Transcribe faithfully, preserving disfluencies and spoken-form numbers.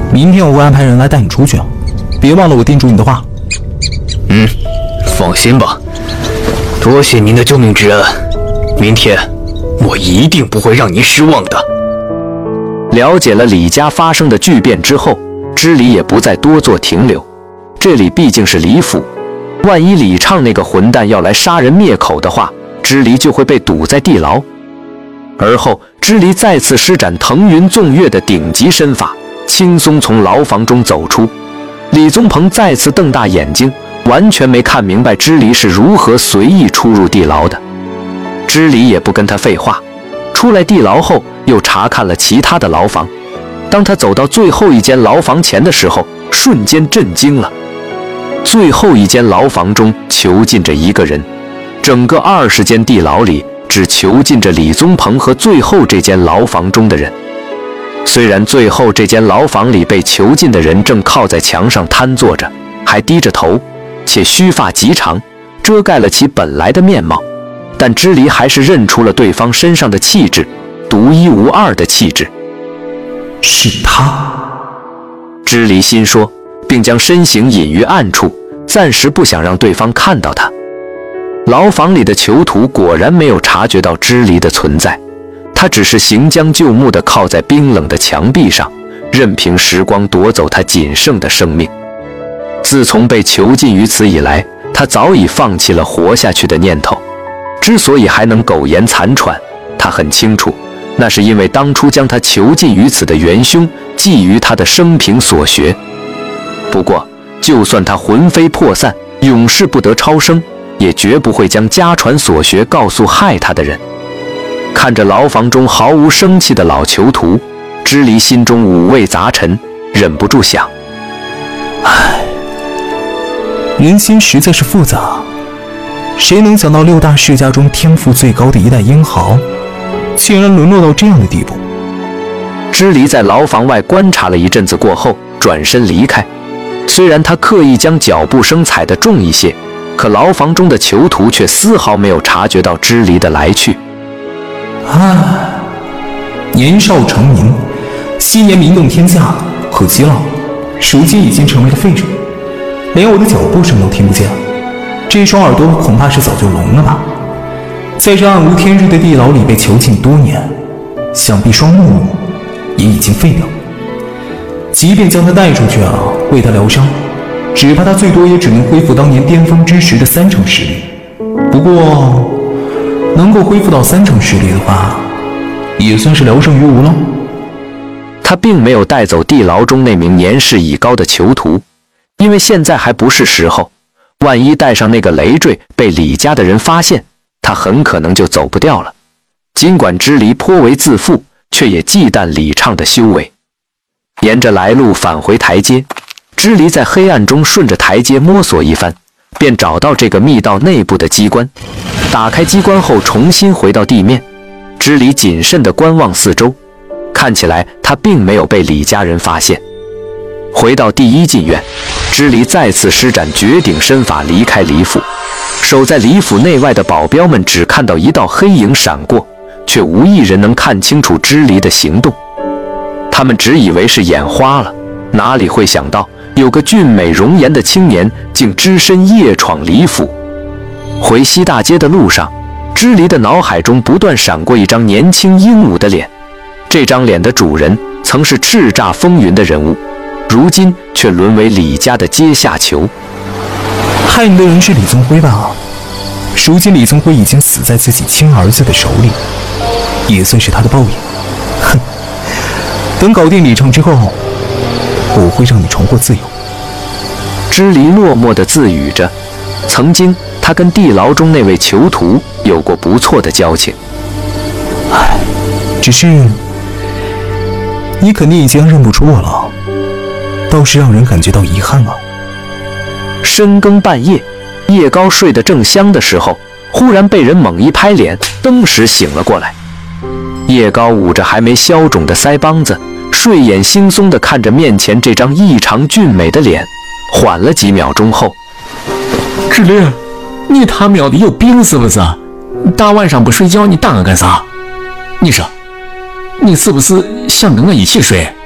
明天我会安排人来带你出去，别忘了我叮嘱你的话。 嗯，放心吧，多谢您的救命之恩，明天我一定不会让您失望的。 了解了李家发生的巨变之后，知礼也不再多做停留。这里毕竟是李府，万一李畅那个混蛋要来杀人灭口的话，知礼就会被堵在地牢。而后，知礼再次施展腾云纵跃的顶级身法，轻松从牢房中走出。李宗鹏再次瞪大眼睛，完全没看明白知礼是如何随意出入地牢的。知礼也不跟他废话，出来地牢后又查看了其他的牢房。当他走到最后一间牢房前的时候，瞬间震惊了。最后一间牢房中囚禁着一个人，整个二十间地牢里只囚禁着李宗鹏和最后这间牢房中的人。虽然最后这间牢房里被囚禁的人正靠在墙上瘫坐着，还低着头，且须发极长，遮盖了其本来的面貌，但知礼还是认出了对方身上的气质，独一无二的气质。 是他。 知礼心说，并将身形隐于暗处，暂时不想让对方看到他。牢房里的囚徒果然没有察觉到知礼的存在，他只是行将就木地靠在冰冷的墙壁上，任凭时光夺走他仅剩的生命。自从被囚禁于此以来，他早已放弃了活下去的念头。之所以还能苟延残喘，他很清楚，那是因为当初将他囚禁于此的元凶觊觎他的生平所学。不过，就算他魂飞魄散，永世不得超生，也绝不会将家传所学告诉害他的人。看着牢房中毫无生气的老囚徒，知礼心中五味杂陈，忍不住想： 唉，人心实在是复杂。谁能想到六大世家中天赋最高的一代英豪，竟然沦落到这样的地步？ 知礼在牢房外观察了一阵子过后，转身离开。虽然他刻意将脚步声踩得重一些，可牢房中的囚徒却丝毫没有察觉到知礼的来去。 唉，年少成名，昔年名动天下，可惜了，如今已经成为了废人，连我的脚步声都听不见。这双耳朵恐怕是早就聋了吧？在这暗无天日的地牢里被囚禁多年，想必双目也已经废掉。即便将他带出去啊，为他疗伤，只怕他最多也只能恢复当年巅峰之时的三成实力。不过，能够恢复到三成实力的话，也算是聊胜于无了。 他并没有带走地牢中那名年事已高的囚徒，因为现在还不是时候。万一带上那个累赘被李家的人发现，他很可能就走不掉了。尽管知礼颇为自负，却也忌惮李畅的修为。沿着来路返回台阶，知礼在黑暗中顺着台阶摸索一番，便找到这个密道内部的机关。打开机关后，重新回到地面。知礼谨慎地观望四周，看起来他并没有被李家人发现。回到第一禁院，知礼再次施展绝顶身法离开李府。守在李府内外的保镖们只看到一道黑影闪过，却无一人能看清楚知礼的行动。他们只以为是眼花了，哪里会想到有个俊美容颜的青年竟只身夜闯李府。回西大街的路上，知礼的脑海中不断闪过一张年轻英武的脸。这张脸的主人曾是叱咤风云的人物，如今却沦为李家的阶下囚。 害你的人是李宗辉吧？如今李宗辉已经死在自己亲儿子的手里，也算是他的报应。哼，等搞定李畅之后，我会让你重获自由。 知礼落寞地自语着，曾经他跟地牢中那位囚徒有过不错的交情。 唉，只是你肯定已经认不出我了，倒是让人感觉到遗憾啊。 深更半夜，叶高睡得正香的时候，忽然被人猛一拍脸，登时醒了过来。叶高捂着还没消肿的腮帮子，睡眼惺忪地看着面前这张异常俊美的脸，缓了几秒钟后， 志力，你他喵的有病是不是？大晚上不睡觉，你打我干啥？你说，你是不是想跟我一起睡？